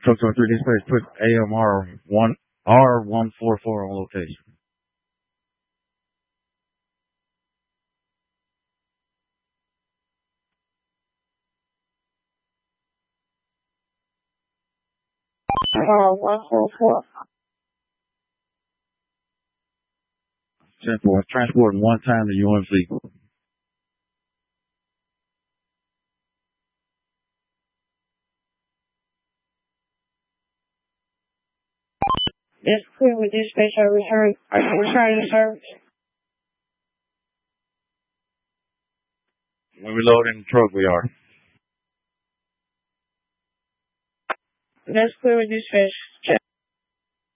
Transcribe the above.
Truck 23 dispatch, put AMR 1 R144 on location. R144. Transporting one time to UMC. That's clear with dispatch. I return to service. When we load in the truck, we are. That's clear with dispatch.